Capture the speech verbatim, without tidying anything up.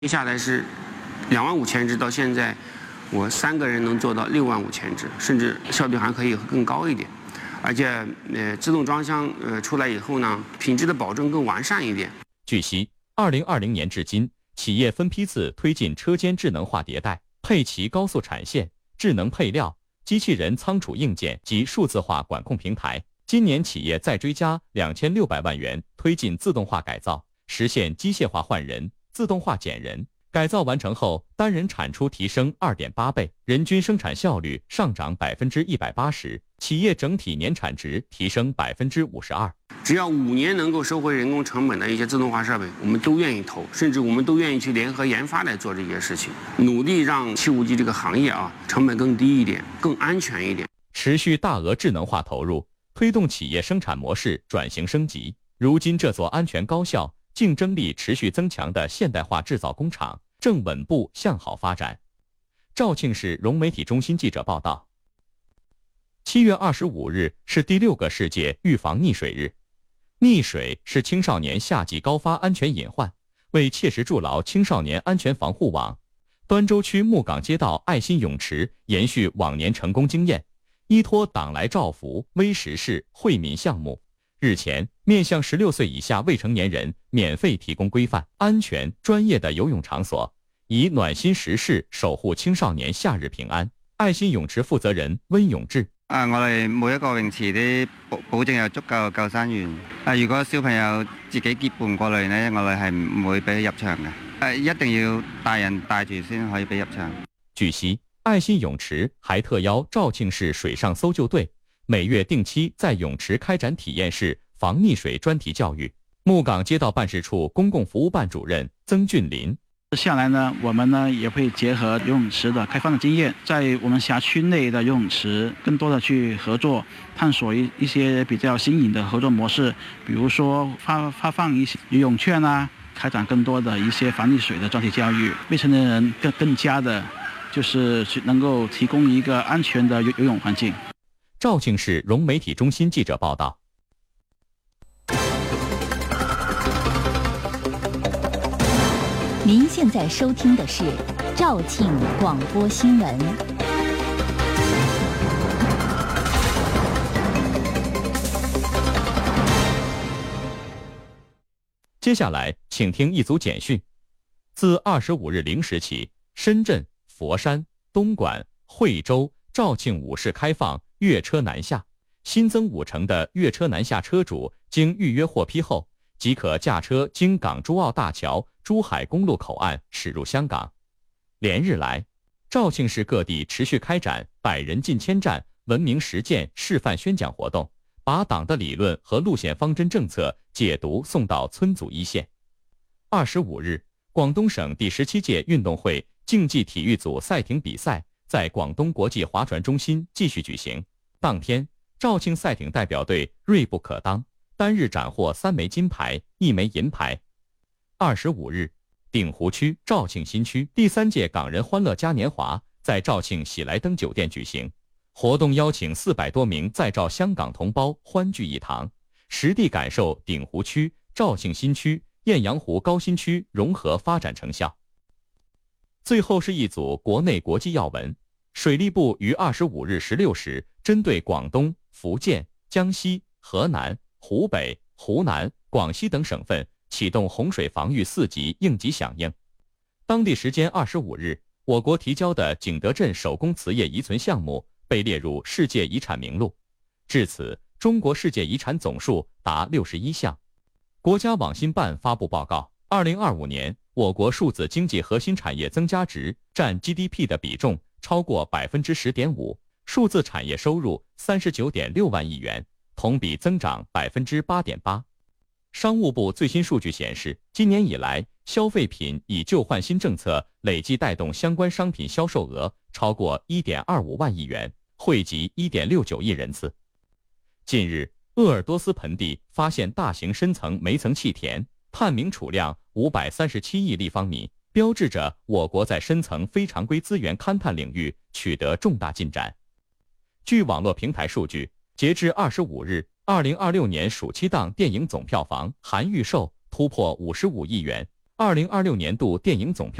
接下来是两万五千只，到现在我三个人能做到六万五千只，甚至效率还可以更高一点。而且呃，自动装箱呃出来以后呢，品质的保证更完善一点。 据悉，二零二零年至今，企业分批次推进车间智能化迭代，配齐高速产线、智能配料、机器人仓储硬件及数字化管控平台。今年企业再追加两千六百万元，推进自动化改造，实现机械化换人、自动化减人。改造完成后，单人产出提升 二点八倍，人均生产效率上涨 百分之一百八十， 企业整体年产值提升 百分之五十二。 只要五年能够收回人工成本的一些自动化设备，我们都愿意投，甚至我们都愿意去联合研发来做这些事情，努力让七五 G 这个行业啊成本更低一点，更安全一点。 持续大额智能化投入，推动企业生产模式转型升级。如今这座安全高效、竞争力持续增强的现代化制造工厂正稳步向好发展。肇庆市融媒体中心记者报道，七月二十五日是第六个世界预防溺水日。溺水是青少年夏季高发安全隐患，为切实筑牢青少年安全防护网，端州区木岗街道爱心泳池延续往年成功经验，依托党来照福微时事惠民项目，日前面向十六岁以下未成年人免费提供规范、安全、专业的游泳场所，以暖心时事守護青少年夏日平安。愛心泳池負責人温永志： 啊，我哋每一個泳池啲保保證有足夠嘅救生員。啊，如果小朋友自己結伴過嚟呢，我哋係唔會俾入場嘅。啊，一定要大人帶住先可以俾入場。 據悉，愛心泳池還特邀肇慶市水上搜救隊，每月定期在泳池開展體驗式防溺水專題教育。木岗街道辦事處公共服務辦主任曾俊林： 接下來呢，我們呢也會結合游泳池的開放的經驗，在我們轄區內的游泳池更多的去合作，探索一一些比較新穎的合作模式，比如說發發放一些游泳券啊，開展更多的一些防溺水的專題教育，未成年人更更加的，就是能夠提供一個安全的游游泳環境。 肇慶市融媒體中心記者報道。 您现在收听的是肇慶廣播新聞。 接下來，請聽一組簡訊。自二十五日零時起，深圳、佛山、東莞、惠州、肇慶五市開放粵車南下，新增五成的粵車南下車主經預約獲批後，即可駕車經港珠澳大橋、珠海公路口岸駛入香港。連日來，肇慶市各地持續開展百人進千站文明實踐示範宣講活動，把黨的理論和路線方針政策解讀送到村組一線。二十五日，廣東省第十七屆運動會競技體育組賽艇比賽在廣東國際划船中心繼續舉行。當天，肇慶賽艇代表隊銳不可當，單日斬獲三枚金牌、一枚銀牌。二十五日，鼎湖區肇慶新區第三屆港人歡樂嘉年華在肇慶喜來登酒店舉行，活動邀請四百多名在肇香港同胞歡聚一堂，實地感受鼎湖區、肇慶新區、雁陽湖高新區融合發展成效。最後是一組國內國際要聞。水利部於二十五日十六時針對廣東、福建、江西、河南、湖北、湖南、廣西等省份啟動洪水防禦四級應急響應。當地時間二十五日，我國提交的景德鎮手工瓷業遺存項目被列入世界遺產名錄。至此，中國世界遺產總數達六十一項。國家網信辦發布報告，二零二五年，我國數字經濟核心產業增加值佔 G D P 的比重超過 百分之十點五， 數字產業收入三十九點六萬億元，同比增長 百分之八點八。商務部最新數據顯示，今年以來，消費品以舊換新政策累計帶動相關商品銷售額超過 一點二五萬億元，惠及 一點六九億人次。近日，鄂爾多斯盆地發現大型深層煤層氣田，探明儲量五百三十七億立方米，標誌着我國在深層非常規資源勘探領域取得重大進展。據網絡平台數據，截至二十五日，二零二六年暑期檔電影總票房含預售突破五十五億元， 二零二六年度电影总票